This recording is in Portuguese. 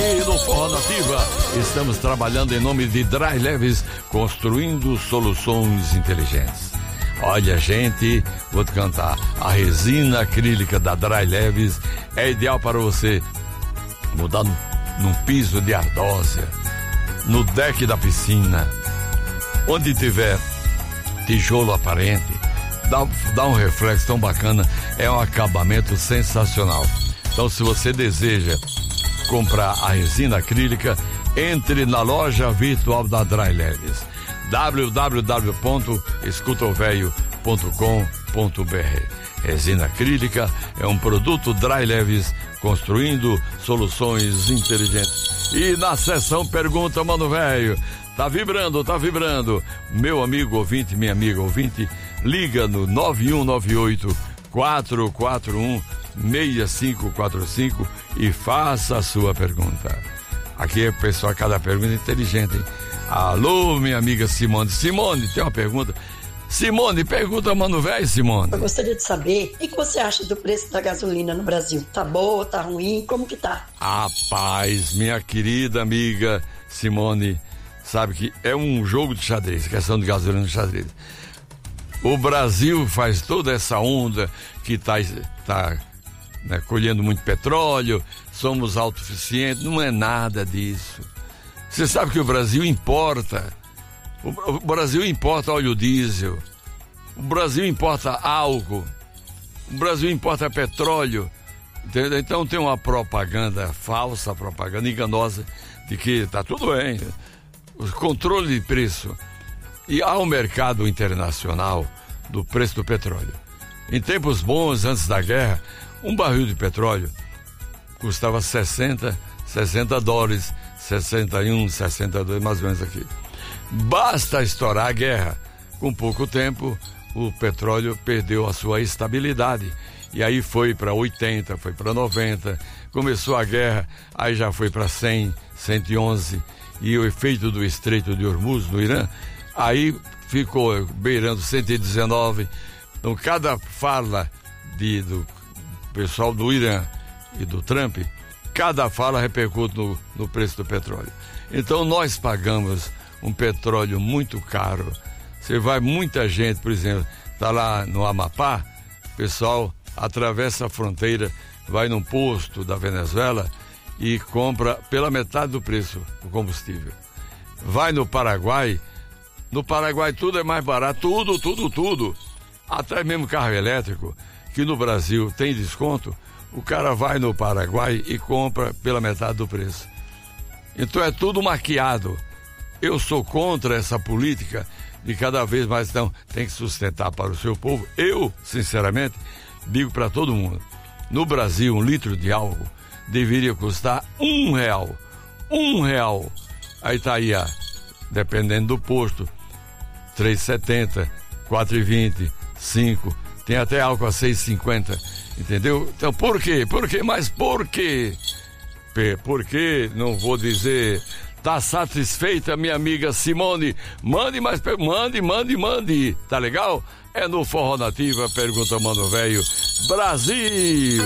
aqui no Forró Nativa. Estamos trabalhando em nome de Dry Leves, construindo soluções inteligentes. Olha, gente, vou te cantar. A resina acrílica da Dry Leves é ideal para você mudar num piso de ardósia, no deck da piscina, onde tiver tijolo aparente, dá um reflexo tão bacana, é um acabamento sensacional. Então, se você deseja comprar a resina acrílica, entre na loja virtual da Dry Leves, www.escutovelho.com.br. Resina acrílica é um produto Dry Leves, construindo soluções inteligentes. E na sessão Pergunta, Mano Velho, tá vibrando. Meu amigo ouvinte, minha amiga ouvinte, liga no 9198-441-6545 e faça a sua pergunta. Aqui é pessoal, cada pergunta é inteligente, hein? Alô, minha amiga Simone. Simone, tem uma pergunta? Simone, pergunta, Mano Velho, Simone. Eu gostaria de saber, o que você acha do preço da gasolina no Brasil? Tá boa, tá ruim, como que tá? Rapaz, minha querida amiga Simone, sabe que é um jogo de xadrez, questão de gasolina no xadrez. O Brasil faz toda essa onda que tá né, colhendo muito petróleo, somos autossuficientes, não é nada disso. Você sabe que o Brasil importa. O Brasil importa óleo diesel, o Brasil importa álcool, o Brasil importa petróleo, entendeu? Então tem uma propaganda falsa, propaganda enganosa de que está tudo bem, o controle de preço. E há um mercado internacional do preço do petróleo. Em tempos bons, antes da guerra, um barril de petróleo custava 60 dólares, 61, 62, mais ou menos aqui. Basta estourar a guerra. Com pouco tempo, o petróleo perdeu a sua estabilidade. E aí foi para 80, foi para 90. Começou a guerra, aí já foi para 100, 111. E o efeito do Estreito de Hormuz, no Irã, aí ficou beirando 119. Então, cada fala do pessoal do Irã e do Trump, cada fala repercute no preço do petróleo. Então, nós pagamos um petróleo muito caro. Você vai, muita gente, por exemplo, está lá no Amapá, o pessoal atravessa a fronteira, vai num posto da Venezuela e compra pela metade do preço o combustível. Vai no Paraguai tudo é mais barato, tudo. Até mesmo carro elétrico, que no Brasil tem desconto, o cara vai no Paraguai e compra pela metade do preço. Então é tudo maquiado. Eu sou contra essa política de cada vez mais, então, tem que sustentar para o seu povo. Eu, sinceramente, digo para todo mundo, no Brasil, 1 litro de álcool deveria custar R$1. R$1. Aí tá aí, dependendo do posto, 3,70, 4,20, 5, tem até álcool a 6,50, entendeu? Então, por quê? Mas por quê? Porque, não vou dizer... Tá satisfeita, minha amiga Simone? Mande, tá legal? É no Forró Nativa, pergunta Mano Velho, Brasil!